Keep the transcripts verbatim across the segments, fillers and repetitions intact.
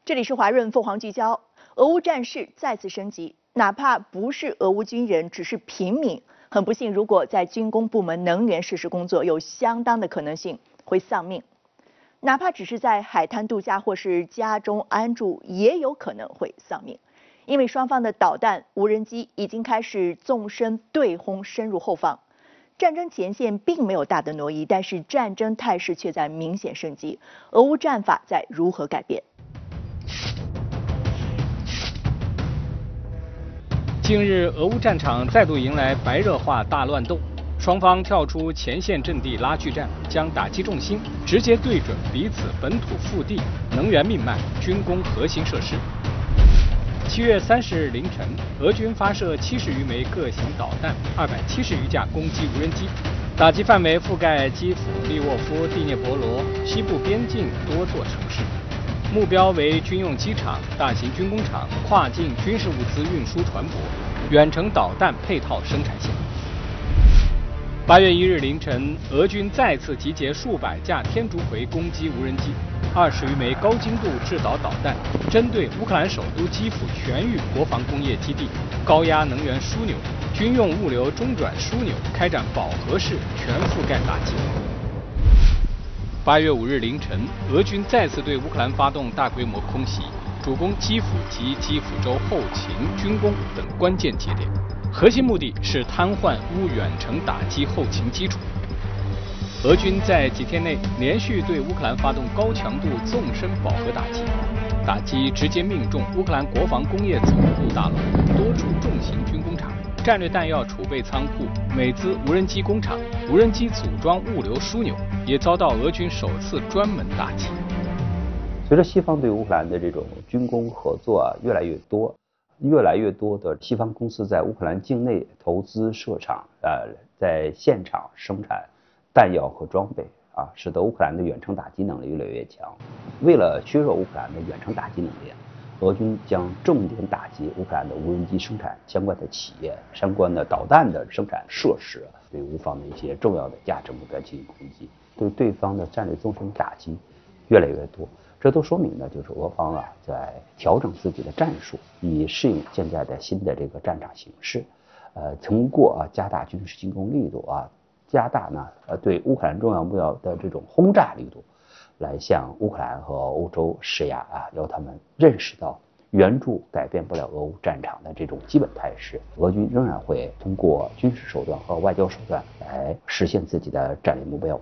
这里是华润凤凰聚焦，俄乌战事再次升级，哪怕不是俄乌军人，只是平民，很不幸，如果在军工部门能源设施工作，有相当的可能性会丧命。哪怕只是在海滩度假或是家中安住，也有可能会丧命，因为双方的导弹、无人机已经开始纵深对轰深入后方。战争前线并没有大的挪移，但是战争态势却在明显升级。俄乌战法在如何改变？ 近日，俄乌战场再度迎来白热化大乱斗，双方跳出前线阵地拉锯战，将打击重心直接对准彼此本土腹地、能源命脉、军工核心设施。七月三十日凌晨，俄军发射七十余枚各型导弹，二百七十余架攻击无人机，打击范围覆盖基辅、利沃夫、第聂伯罗、西部边境多座城市。目标为军用机场、大型军工厂、跨境军事物资运输船舶、远程导弹配套生产线。八月一日凌晨，俄军再次集结数百架天竺葵攻击无人机，二十余枚高精度制导导弹，针对乌克兰首都基辅全域国防工业基地、高压能源枢纽、军用物流中转枢纽开展饱和式全覆盖打击。八月五日凌晨，俄军再次对乌克兰发动大规模空袭，主攻基辅及基辅州后勤、军工等关键节点，核心目的是瘫痪乌远程打击后勤基础。俄军在几天内连续对乌克兰发动高强度纵深饱和打击，打击直接命中乌克兰国防工业总部大楼、多处重型军工厂、战略弹药储备仓库、美资无人机工厂、无人机组装物流枢纽，也遭到俄军首次专门打击。 随着西方对乌克兰的这种军工合作啊越来越多，越来越多的西方公司在乌克兰境内投资设厂，呃，在现场生产弹药和装备啊，使得乌克兰的远程打击能力越来越强。为了削弱乌克兰的远程打击能力，俄军将重点打击乌克兰的无人机生产相关的企业、相关的导弹的生产设施，对乌方的一些重要的价值目标进行攻击，对对方的战略纵深打击越来越多。这都说明呢，就是俄方啊在调整自己的战术，以适应现在的新的这个战场形势。呃，通过啊加大军事进攻力度啊，加大呢呃对乌克兰重要目标的这种轰炸力度，来向乌克兰和欧洲施压啊，要他们认识到援助改变不了俄乌战场的这种基本态势。俄军仍然会通过军事手段和外交手段来实现自己的战略目标。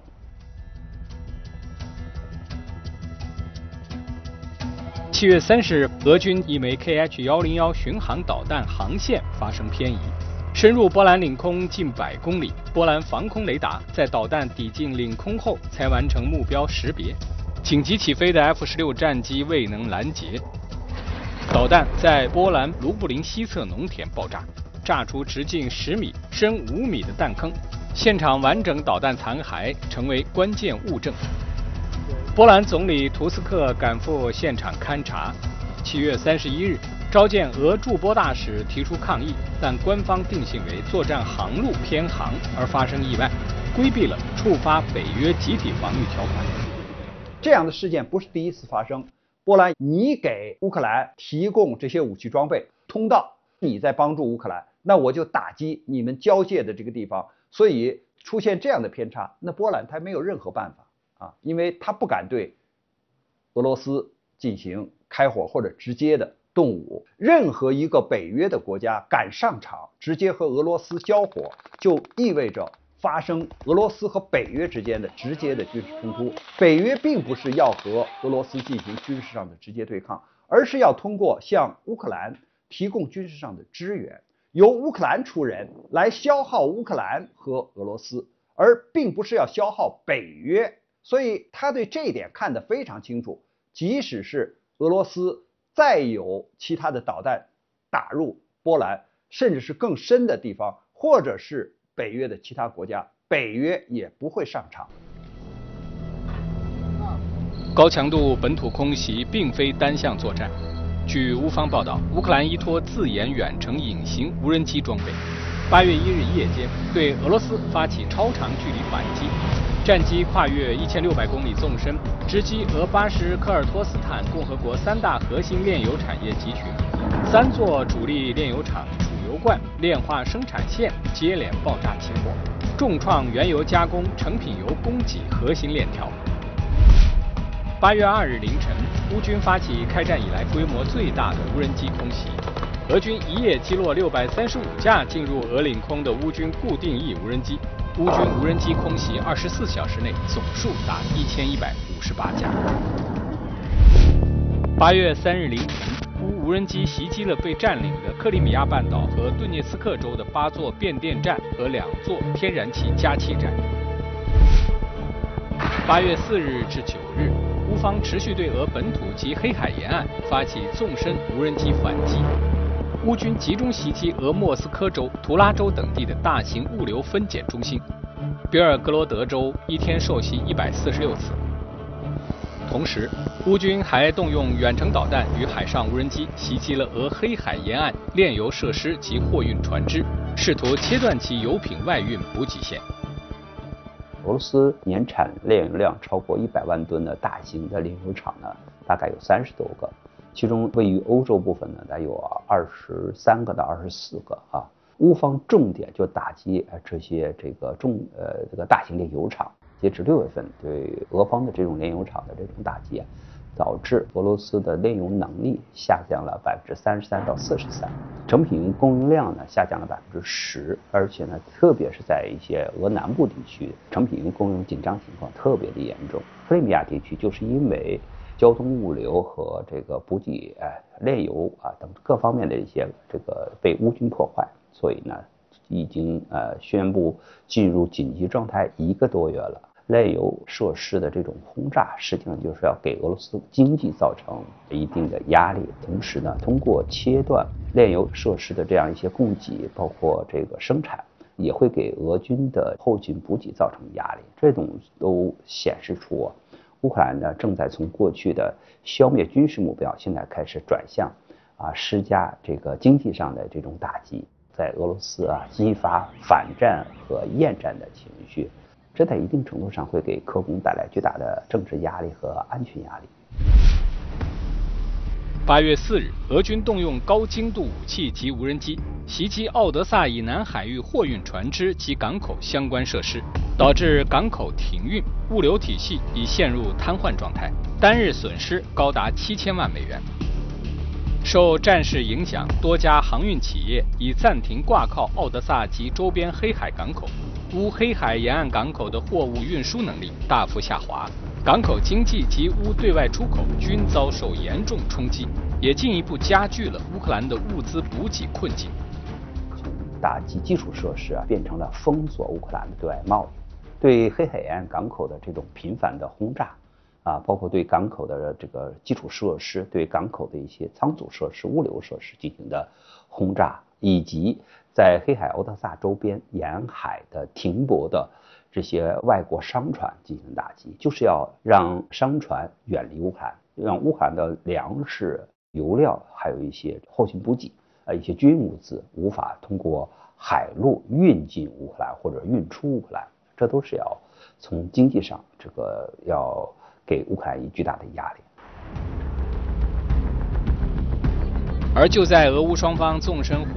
七月三十日，俄军一枚 K H 一零一巡航导弹航线发生偏移，深入波兰领空近百公里。波兰防空雷达在导弹抵近领空后才完成目标识别，紧急起飞的 F 十六战机未能拦截。导弹在波兰卢布林西侧农田爆炸，炸出直径十米、深五米的弹坑，现场完整导弹残骸成为关键物证。波兰总理图斯克赶赴现场勘察。七月三十一日，召见俄驻波大使提出抗议，但官方定性为作战航路偏航而发生意外，规避了触发北约集体防御条款。 这样的事件不是第一次发生。波兰，你给乌克兰提供这些武器装备通道，你在帮助乌克兰，那我就打击你们交界的这个地方。所以出现这样的偏差，那波兰他没有任何办法。啊，因为他不敢对俄罗斯进行开火或者直接的动武。任何一个北约的国家敢上场直接和俄罗斯交火，就意味着发生俄罗斯和北约之间的直接的军事冲突。北约并不是要和俄罗斯进行军事上的直接对抗，而是要通过向乌克兰提供军事上的支援，由乌克兰出人来消耗乌克兰和俄罗斯，而并不是要消耗北约。所以他对这一点看得非常清楚，即使是俄罗斯再有其他的导弹打入波兰，甚至是更深的地方，或者是北约的其他国家，北约也不会上场。 高强度本土空袭并非单项作战。据乌方报道，乌克兰依托自研远程隐形无人机装备， 八月一日夜间，对俄罗斯发起超长距离反击，战机跨越一千六百公里纵深，直击俄巴什科尔托斯坦共和国三大核心炼油产业集群，三座主力炼油厂、储油罐、炼化生产线接连爆炸起火，重创原油加工、成品油供给核心链条。八月二日凌晨，乌军发起开战以来规模最大的无人机空袭，俄军一夜击落六百三十五架进入俄领空的乌军固定翼无人机。乌军无人机空袭二十四小时内总数达一千一百五十八架。八月三日凌晨，乌无人机袭击了被占领的克里米亚半岛和顿涅茨克州的八座变电站和两座天然气加气站。八月四日至九日，乌方持续对俄本土及黑海沿岸发起纵深无人机反击。乌军集中袭击俄莫斯科州、图拉州等地的大型物流分拣中心，别尔格罗德州一天受袭一百四十六次。同时，乌军还动用远程导弹与海上无人机袭击了俄黑海沿岸炼油设施及货运船只，试图切断其油品外运补给线。 俄罗斯年产炼油量超过一百万吨的大型的炼油厂呢，大概有三十多个。其中位于欧洲部分呢，大概有二十三个到二十四个啊。乌方重点就打击呃这些这个重呃这个大型炼油厂。截至六月份，对俄方的这种炼油厂的这种打击啊，导致俄罗斯的炼油能力下降了百分之三十三到四十三，成品油供应量呢下降了百分之十，而且呢，特别是在一些俄南部地区，成品油供应紧张情况特别的严重。克里米亚地区就是因为交通物流和这个补给、哎炼油啊等各方面的一些这个被乌军破坏，所以呢，已经呃宣布进入紧急状态一个多月了。炼油设施的这种轰炸，实际上就是要给俄罗斯经济造成一定的压力，同时呢，通过切断炼油设施的这样一些供给，包括这个生产，也会给俄军的后勤补给造成压力。这种都显示出啊。乌克兰呢，正在从过去的消灭军事目标，现在开始转向啊施加这个经济上的这种打击，在俄罗斯啊激发反战和厌战的情绪，这在一定程度上会给科工带来巨大的政治压力和安全压力。 八月四日，俄军动用高精度武器及无人机袭击奥德萨以南海域货运船只及港口相关设施，导致港口停运，物流体系已陷入瘫痪状态，单日损失高达七千万美元。受战事影响，多家航运企业已暂停挂靠奥德萨及周边黑海港口，乌黑海沿岸港口的货物运输能力大幅下滑。港口经济及乌对外出口均遭受严重冲击，也进一步加剧了乌克兰的物资补给困境。 打击基础设施啊，变成了封锁乌克兰的对外贸易，对黑海沿岸港口的这种频繁的轰炸啊，包括对港口的这个基础设施、对港口的一些仓储设施、物流设施进行的轰炸，以及在黑海奥德萨周边沿海的停泊的这些外国商船进行打击，就是要让商船远离乌克兰，让乌克兰的粮食、油料，还有一些后勤补给，呃，一些军物资无法通过海路运进乌克兰或者运出乌克兰，这都是要从经济上这个要给乌克兰以巨大的压力。 而就在俄乌双方纵深互